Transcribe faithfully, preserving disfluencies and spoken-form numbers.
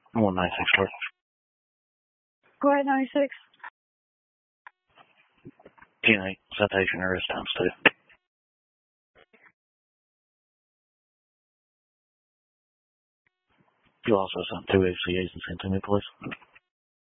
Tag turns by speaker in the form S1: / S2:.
S1: one nine six four.
S2: Go ahead, ninety-six.
S1: ten eight, citation arrest times two. You also sent two A C As and sent to me, please.